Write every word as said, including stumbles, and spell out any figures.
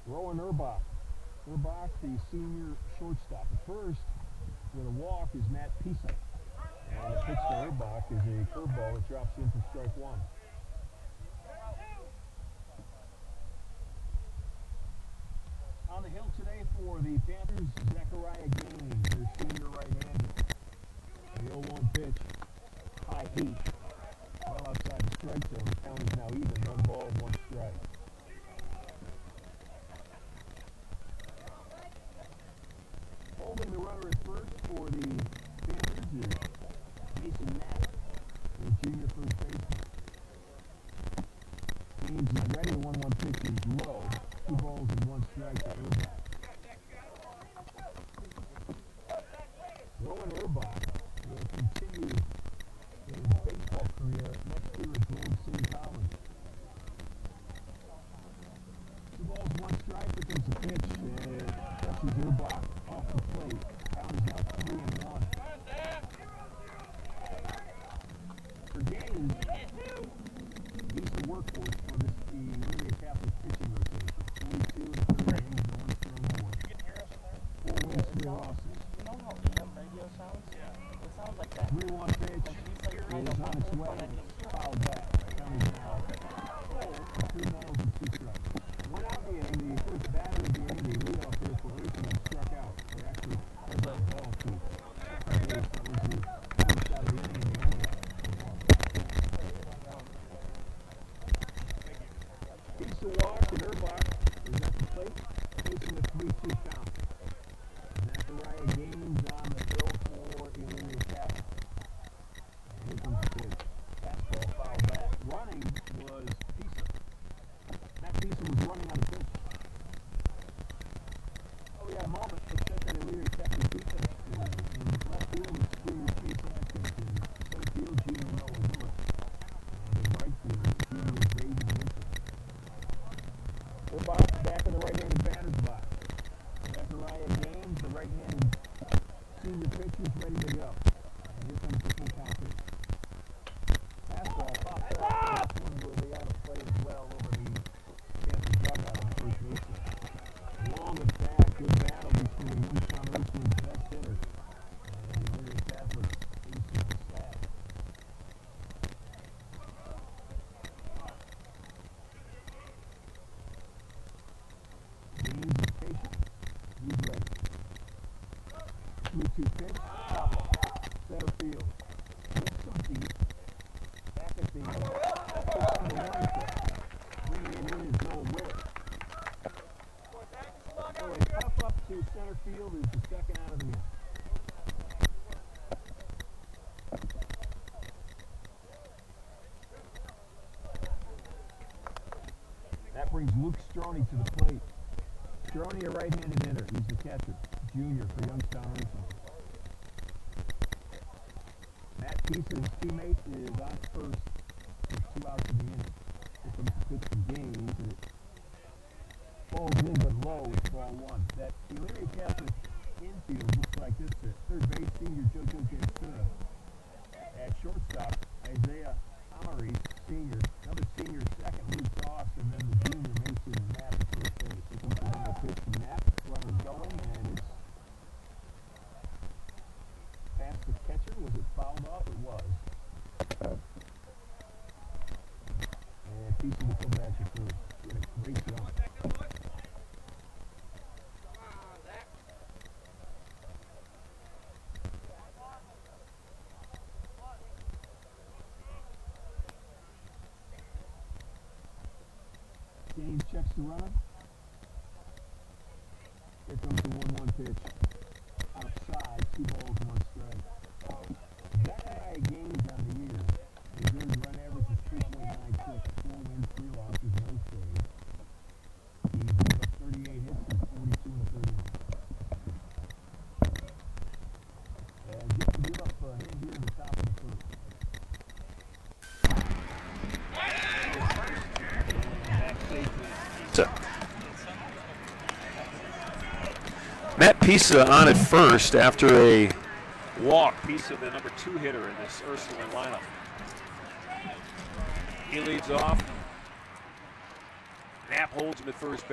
Rowan Urbach. Urbach, the senior shortstop. The first with a walk is Matt Pisa. And the pitch to Urbach is a curveball that drops in for strike one. On the hill today for the Panthers, Zachariah Gaines, their senior right-hander. The oh one pitch, high heat, well outside the strike zone. The count is now even, one ball, one strike. Holding the runner at first for the Panthers is Mason Knapp, the junior first baseman. Gaines is ready, the one one pitch is low. Two balls and one strike to Urbach. Rowan Urbach will continue his baseball career next year at Gold City College. Two balls, one strike. Here comes the pitch, and it touches Urbach off the plate. Count is now three and one. For Gaines, he's the workhorse for this the Elyria Catholic pitching rotation. forty-two and thirty innings, no one's thrown more. Four wins, three losses. You know how E M radio sounds? Yeah. It sounds like that. three one pitch is on its way. Foul back. Count is now two balls and two strikes. One out the inning, the first batter of the inning, the leadoff hitter for Richmond struck out. Or actually, was that ball to second base. That was the first out of the inning. The only out. Pisa walked and Urbach is at the plate, facing a three two count. Zachariah Gaines on the hill for Elyria Catholic. And here comes the pitch. Fastball foul back. Running was Pisa. Matt Pisa was running on the pitch. Oh, we had a moment. Let's check that Elyria Catholic defense. In left field, it's Junior Chase Atkins. In center field, Junior Noah Lewis. And in right field, Junior Braden Mitchell. Urbach back in the right-handed batter's box. Zachariah Gaines, the right-handed senior pitcher, is ready to go. And here comes the full count pitch. Fastball popped up. This one will be out of play as well over the Kansas dugout on the first baseline. Long attack, good battle between Youngstown Richmond's best hitter and the Elyria Catholic ace of the staff. Gaines is patient. He's ready. three two pitch. Center field. Hits some deep. Back at the pitch on the line track. Bringing it in is Noah Willis. So a tough up to center field is the second out of the inning. That brings Luke Stroney to the plate. Stroney, a right-handed hitter. He's the catcher. Junior for Youngstown Richmond. Matt Pisa, his teammate, is on first. There's two outs in the inning. Here comes the pitch from Gaines. And it falls in but low. It's ball one. That Elyria Catholic infield looks like this. At third base, senior JoJo Jansuna. At shortstop, Isaiah Amaris, senior. Another senior second, Luke Doss, and then the junior Mason Knapp at first base. Here comes the runner pitch from Knapp. Runner going, and it's past the catcher. Was it fouled off? It was. And Pisa will come back to first. He had a great job. Gaines checks the runner. Here comes the one one pitch. Outside, two balls, one strike. Zachariah Gaines on the year. His earned run average is three point nine six. Four wins, three losses, no saves. He's given up thirty-eight hits in forty-two and a third innings. And just to give up a hit here in the top of the first. Matt Pisa on at first after a walk. Pisa, the number two hitter in this Ursuline lineup. He leads off. Knapp holds him at first base.